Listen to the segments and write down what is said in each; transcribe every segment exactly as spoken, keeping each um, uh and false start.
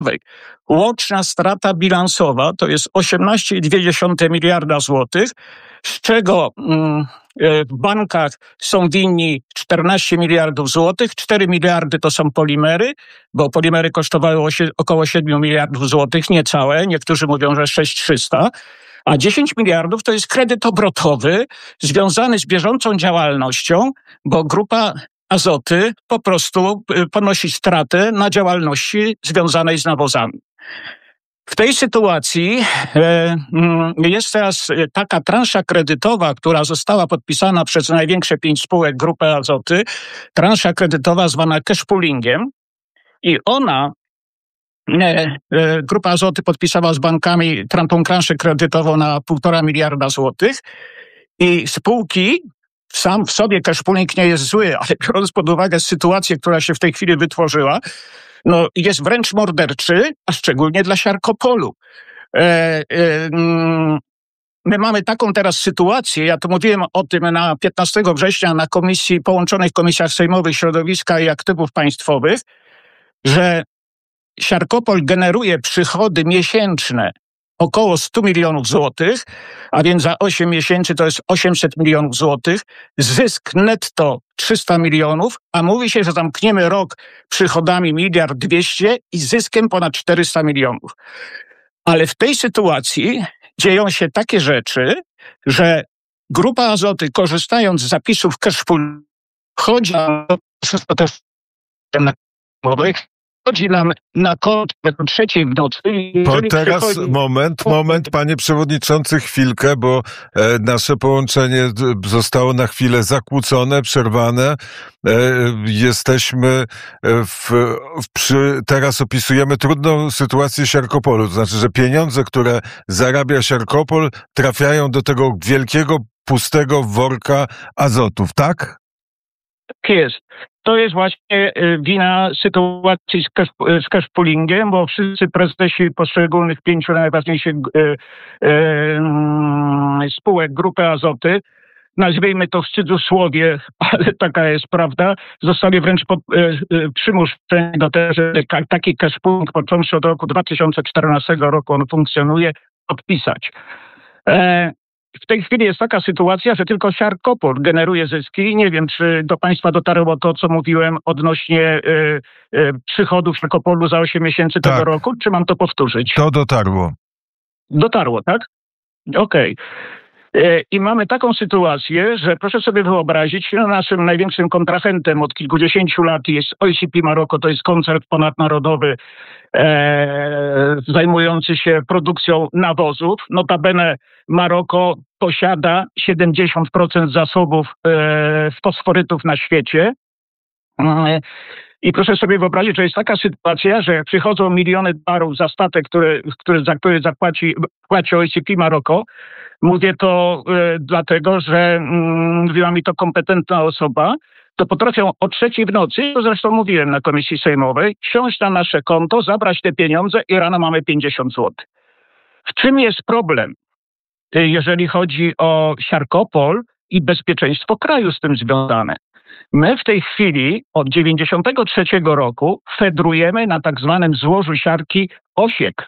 Łączna strata bilansowa to jest osiemnaście przecinek dwa miliarda złotych, z czego mm, w bankach są winni czternaście miliardów złotych, cztery miliardy to są polimery, bo polimery kosztowały około siedem miliardów złotych, niecałe, niektórzy mówią, że sześć tysięcy trzysta, a dziesięć miliardów to jest kredyt obrotowy związany z bieżącą działalnością, bo Grupa Azoty po prostu ponosi straty na działalności związanej z nawozami. W tej sytuacji e, jest teraz taka transza kredytowa, która została podpisana przez największe pięć spółek Grupy Azoty, transza kredytowa zwana cash poolingiem i ona, e, e, Grupa Azoty podpisała z bankami tą transzę kredytową na półtora miliarda złotych i spółki, sam w sobie cash pooling nie jest zły, ale biorąc pod uwagę sytuację, która się w tej chwili wytworzyła, no jest wręcz morderczy, a szczególnie dla Siarkopolu. E, e, my mamy taką teraz sytuację, ja tu mówiłem o tym na piętnastego września na komisji, połączonych komisjach sejmowych środowiska i aktywów państwowych, że Siarkopol generuje przychody miesięczne około sto milionów złotych, a więc za osiem miesięcy to jest osiemset milionów złotych, zysk netto trzysta milionów, a mówi się, że zamkniemy rok przychodami miliard dwieście i zyskiem ponad czterysta milionów. Ale w tej sytuacji dzieją się takie rzeczy, że Grupa Azoty, korzystając z zapisów cash pool, chodzi na Chodzi nam na kąt o trzeciej w nocy. Po teraz przychodzi... moment, moment, panie przewodniczący, chwilkę, bo e, nasze połączenie zostało na chwilę zakłócone, przerwane. E, jesteśmy w, w, przy, teraz opisujemy trudną sytuację Siarkopolu. To znaczy, że pieniądze, które zarabia Siarkopol, trafiają do tego wielkiego, pustego worka azotów, tak? Tak jest. To jest właśnie wina sytuacji z cash, z cash poolingiem, bo wszyscy prezesi poszczególnych pięciu najważniejszych e, e, spółek Grupy Azoty, nazwijmy to w cudzysłowie, ale taka jest prawda, zostali wręcz pod, e, e, przymuszeni do tego, że taki cash pooling począwszy od roku dwa tysiące czternastego roku on funkcjonuje, podpisać. E, W tej chwili jest taka sytuacja, że tylko Siarkopol generuje zyski. Nie wiem, czy do państwa dotarło to, co mówiłem odnośnie y, y, przychodów Siarkopolu za osiem miesięcy tak. tego roku, czy mam to powtórzyć? To dotarło. Dotarło, tak? Okej. Okay. I mamy taką sytuację, że proszę sobie wyobrazić, no naszym największym kontrahentem od kilkudziesięciu lat jest O E C P Maroko, to jest koncern ponadnarodowy e, zajmujący się produkcją nawozów. Notabene Maroko posiada siedemdziesiąt procent zasobów e, fosforytów na świecie. E, I proszę sobie wyobrazić, że jest taka sytuacja, że przychodzą miliony barów za statek, który, który, za który zapłaci płaci O E C P Maroko. Mówię to e, dlatego, że mm, mówiła mi to kompetentna osoba, to potrafią o trzeciej w nocy, to zresztą mówiłem na komisji sejmowej, siąść na nasze konto, zabrać te pieniądze i rano mamy pięćdziesiąt złotych. W czym jest problem, jeżeli chodzi o Siarkopol i bezpieczeństwo kraju z tym związane? My w tej chwili od dziewięćdziesiątego trzeciego roku fedrujemy na tak zwanym złożu siarki Osiek.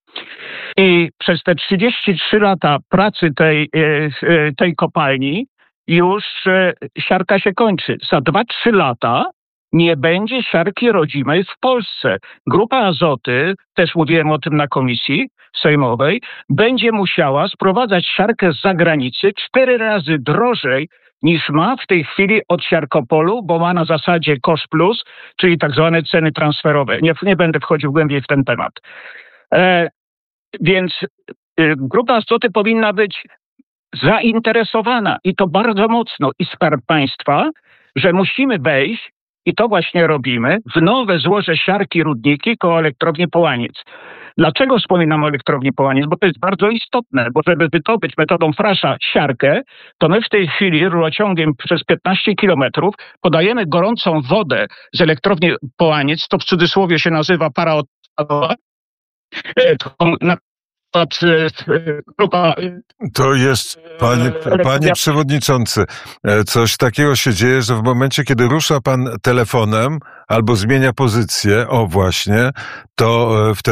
I przez te trzydzieści trzy lata pracy tej, tej kopalni już siarka się kończy. Za dwa trzy lata nie będzie siarki rodzimej w Polsce. Grupa Azoty, też mówiłem o tym na komisji sejmowej, będzie musiała sprowadzać siarkę z zagranicy cztery razy drożej niż ma w tej chwili od Siarkopolu, bo ma na zasadzie cost plus, czyli tak zwane ceny transferowe. Nie, nie będę wchodził głębiej w ten temat. E, więc y, Grupa Azoty powinna być zainteresowana i to bardzo mocno i Skarb Państwa, że musimy wejść, i to właśnie robimy, w nowe złoże siarki Rudniki koło elektrowni Połaniec. Dlaczego wspominam o elektrowni Połaniec? Bo to jest bardzo istotne, bo żeby wydobyć metodą frasza siarkę, to my w tej chwili rurociągiem przez piętnaście kilometrów podajemy gorącą wodę z elektrowni Połaniec, to w cudzysłowie się nazywa para odpadowa, grupa. To jest, panie, panie przewodniczący, coś takiego się dzieje, że w momencie, kiedy rusza pan telefonem albo zmienia pozycję, o właśnie, to wtedy